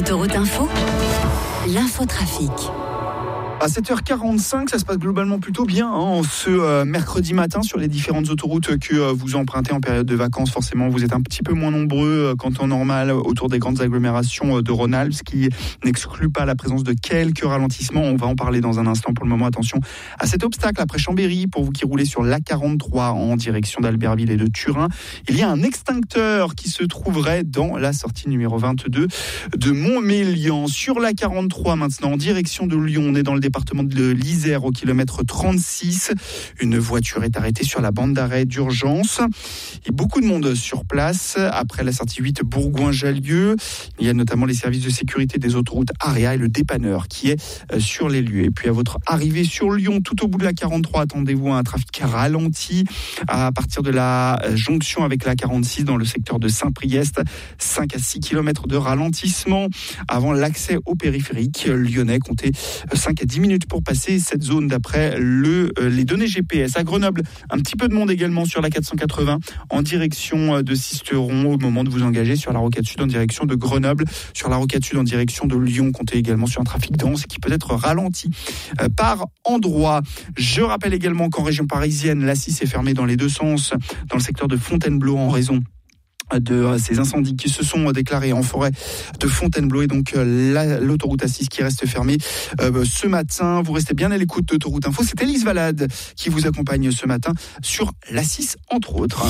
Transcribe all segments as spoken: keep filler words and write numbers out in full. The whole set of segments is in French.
Autoroute Info, l'infotrafic. À sept heures quarante-cinq, ça se passe globalement plutôt bien hein, ce euh, mercredi matin sur les différentes autoroutes que euh, vous empruntez en période de vacances. Forcément, vous êtes un petit peu moins nombreux euh, qu'en temps normal autour des grandes agglomérations euh, de Rhône-Alpes, ce qui n'exclut pas la présence de quelques ralentissements. On va en parler dans un instant. Pour le moment, attention à cet obstacle après Chambéry pour vous qui roulez sur l'A quarante-trois en direction d'Albertville et de Turin. Il y a un extincteur qui se trouverait dans la sortie numéro vingt-deux de Montmélian. Sur l'A quarante-trois maintenant, en direction de Lyon, on est dans le département de l'Isère au kilomètre trente-six. Une voiture est arrêtée sur la bande d'arrêt d'urgence. Il y a beaucoup de monde sur place. Après la sortie huit Bourgoin-Jallieu, il y a notamment les services de sécurité des autoroutes Aria et le dépanneur qui est sur les lieux. Et puis à votre arrivée sur Lyon, tout au bout de la quarante-trois, attendez-vous à un trafic ralenti à partir de la jonction avec la quarante-six dans le secteur de Saint-Priest. cinq à six kilomètres de ralentissement avant l'accès au périphérique lyonnais. Comptez cinq à dix minutes pour passer cette zone d'après le, euh, les données G P S. À Grenoble, un petit peu de monde également sur la quatre cent quatre-vingts en direction de Sisteron au moment de vous engager sur la rocade sud en direction de Grenoble. Sur la rocade sud en direction de Lyon, comptez également sur un trafic dense qui peut être ralenti euh, par endroits. Je rappelle également qu'en région parisienne, l'A six est fermée dans les deux sens dans le secteur de Fontainebleau en raison de ces incendies qui se sont déclarés en forêt de Fontainebleau et donc la, l'autoroute A six qui reste fermée euh, ce matin. Vous restez bien à l'écoute d'Autoroute Info. C'est Élise Valade qui vous accompagne ce matin sur l'A six entre autres.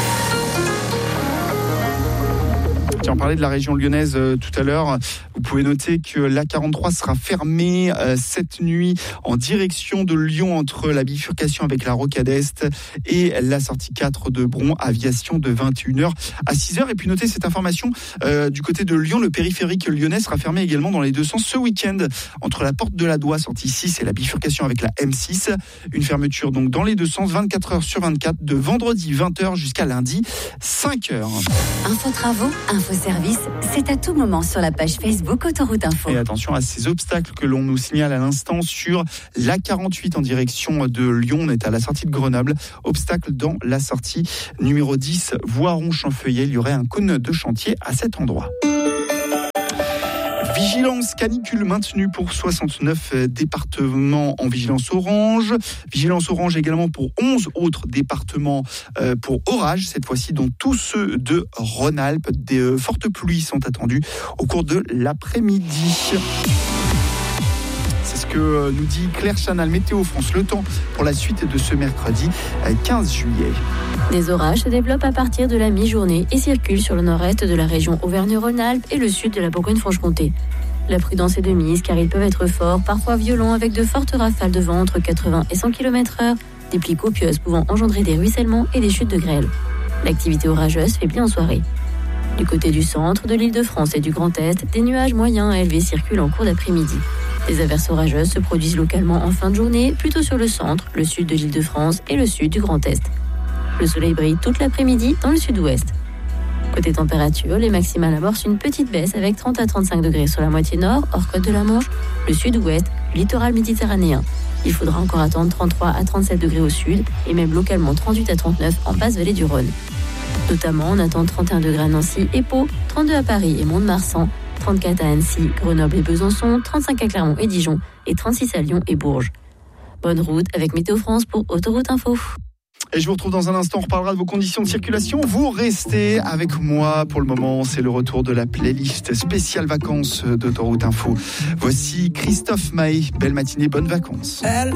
Tiens, on parlait de la région lyonnaise euh, tout à l'heure. Vous pouvez noter que l'A quarante-trois sera fermée euh, cette nuit en direction de Lyon entre la bifurcation avec la rocade Est et la sortie quatre de Bron, aviation de vingt et une heures à six heures. Et puis notez cette information euh, du côté de Lyon, le périphérique lyonnais sera fermé également dans les deux sens ce week-end entre la porte de la Doua, sortie six et la bifurcation avec la M six. Une fermeture donc dans les deux sens, vingt-quatre heures sur vingt-quatre, de vendredi vingt heures jusqu'à lundi cinq heures. Info travaux, info service, c'est à tout moment sur la page Facebook Autoroute Info. Et attention à ces obstacles que l'on nous signale à l'instant sur l'A quarante-huit en direction de Lyon. On est à la sortie de Grenoble. Obstacle dans la sortie numéro dix, Voiron-Champfeuillet. Il y aurait un cône de chantier à cet endroit. Vigilance canicule maintenue pour soixante-neuf départements en vigilance orange. Vigilance orange également pour onze autres départements euh, pour orage, cette fois-ci, dont tous ceux de Rhône-Alpes. Des euh, fortes pluies sont attendues au cours de l'après-midi. C'est ce que nous dit Claire Chanal, Météo France. Le temps pour la suite de ce mercredi quinze juillet. Des orages se développent à partir de la mi-journée et circulent sur le nord-est de la région Auvergne-Rhône-Alpes et le sud de la Bourgogne-Franche-Comté. La prudence est de mise car ils peuvent être forts, parfois violents, avec de fortes rafales de vent entre quatre-vingts et cent kilomètres heure, des pluies copieuses pouvant engendrer des ruissellements et des chutes de grêle. L'activité orageuse fait bien en soirée. Du côté du centre, de l'Île-de-France et du Grand Est, des nuages moyens à élevés circulent en cours d'après-midi. Des averses orageuses se produisent localement en fin de journée, plutôt sur le centre, le sud de l'Île-de-France et le sud du Grand Est. Le soleil brille toute l'après-midi dans le sud-ouest. Côté température, les maximales amorcent une petite baisse avec trente à trente-cinq degrés sur la moitié nord, hors côte de la Manche, le sud-ouest, le littoral méditerranéen. Il faudra encore attendre trente-trois à trente-sept degrés au sud et même localement trente-huit à trente-neuf en basse vallée du Rhône. Notamment, on attend trente et un degrés à Nancy et Pau, trente-deux à Paris et Mont-de-Marsan, trente-quatre à Annecy, Grenoble et Besançon, trente-cinq à Clermont et Dijon et trente-six à Lyon et Bourges. Bonne route avec Météo France pour Autoroute Info. Et je vous retrouve dans un instant, on reparlera de vos conditions de circulation. Vous restez avec moi. Pour le moment, c'est le retour de la playlist spéciale vacances d'Autoroute Info. Voici Christophe Maé. Belle matinée, bonnes vacances.